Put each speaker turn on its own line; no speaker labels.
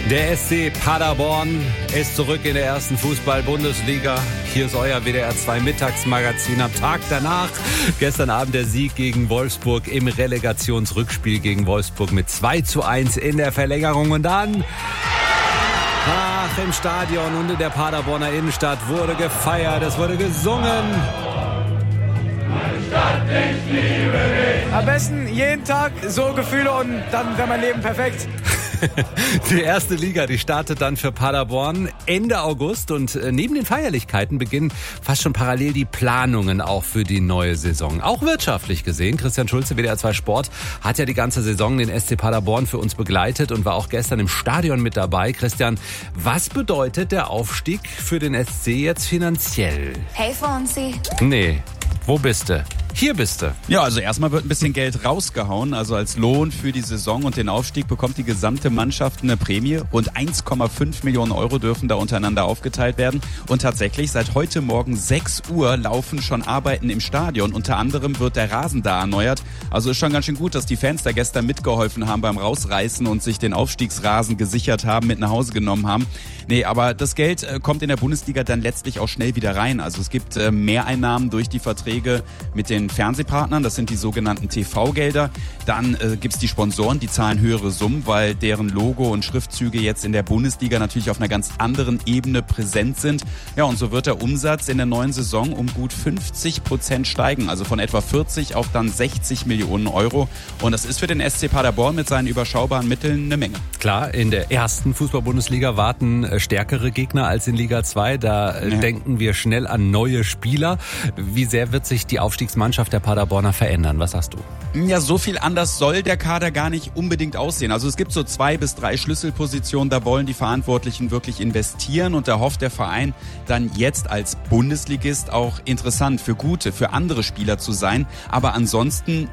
Der SC Paderborn ist zurück in der ersten Fußball-Bundesliga. Hier ist euer WDR 2 Mittagsmagazin am Tag danach. Gestern Abend der Sieg gegen Wolfsburg im Relegationsrückspiel gegen Wolfsburg mit 2:1 in der Verlängerung. Und dann, im Stadion und in der Paderborner Innenstadt wurde gefeiert, es wurde gesungen.
Ich liebe dich. Am besten jeden Tag so Gefühle und dann wäre mein Leben perfekt.
Die erste Liga, die startet dann für Paderborn Ende August und neben den Feierlichkeiten beginnen fast schon parallel die Planungen auch für die neue Saison. Auch wirtschaftlich gesehen. Christian Schulze, WDR 2 Sport, hat ja die ganze Saison den SC Paderborn für uns begleitet und war auch gestern im Stadion mit dabei. Christian, was bedeutet der Aufstieg für den SC jetzt finanziell?
Helfen Sie?
Nee, wo bist du? Hier bist du.
Ja, also erstmal wird ein bisschen Geld rausgehauen. Also als Lohn für die Saison und den Aufstieg bekommt die gesamte Mannschaft eine Prämie. Rund 1,5 Millionen Euro dürfen da untereinander aufgeteilt werden. Und tatsächlich, seit heute Morgen 6 Uhr laufen schon Arbeiten im Stadion. Unter anderem wird der Rasen da erneuert. Also ist schon ganz schön gut, dass die Fans da gestern mitgeholfen haben beim Rausreißen und sich den Aufstiegsrasen gesichert haben, mit nach Hause genommen haben. Nee, aber das Geld kommt in der Bundesliga dann letztlich auch schnell wieder rein. Also es gibt Mehreinnahmen durch die Verträge mit den Fernsehpartnern, das sind die sogenannten TV-Gelder. Dann gibt's die Sponsoren, die zahlen höhere Summen, weil deren Logo und Schriftzüge jetzt in der Bundesliga natürlich auf einer ganz anderen Ebene präsent sind. Ja, und so wird der Umsatz in der neuen Saison um gut 50% steigen, also von etwa 40 auf dann 60 Millionen Euro. Und das ist für den SC Paderborn mit seinen überschaubaren Mitteln eine Menge.
Klar, in der ersten Fußball-Bundesliga warten stärkere Gegner als in Liga 2. Da denken wir schnell an neue Spieler. Wie sehr wird sich die Aufstiegsmannschaft der Paderborner verändern? Was sagst du?
Ja, so viel anders soll der Kader gar nicht unbedingt aussehen. Also es gibt so 2 bis 3 Schlüsselpositionen, da wollen die Verantwortlichen wirklich investieren und da hofft der Verein dann jetzt als Bundesligist auch interessant für andere Spieler zu sein. Aber ansonsten